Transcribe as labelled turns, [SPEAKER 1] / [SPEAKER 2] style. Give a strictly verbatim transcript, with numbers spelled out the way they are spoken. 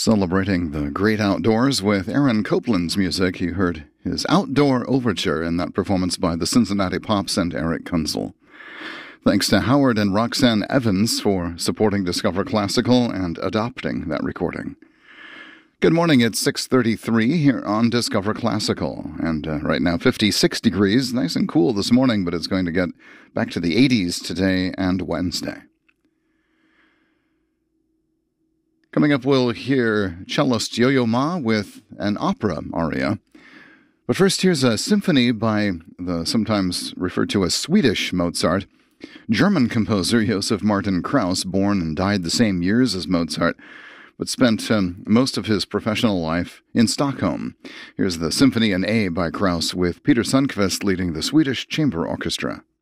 [SPEAKER 1] Celebrating the great outdoors with Aaron Copland's music, you heard his Outdoor Overture in that performance by the Cincinnati Pops and Eric Kunzel. Thanks to Howard and Roxanne Evans for supporting Discover Classical and adopting that recording. Good morning, it's six thirty-three here on Discover Classical, and uh, right now fifty-six degrees, nice and cool this morning, but it's going to get back to the eighties today and Wednesday. Coming up, we'll hear cellist Yo-Yo Ma with an opera aria. But first, here's a symphony by the sometimes referred to as Swedish Mozart. German composer Joseph Martin Krauss, born and died the same years as Mozart, but spent um, most of his professional life in Stockholm. Here's the Symphony in A by Krauss with Peter Sundqvist leading the Swedish Chamber Orchestra.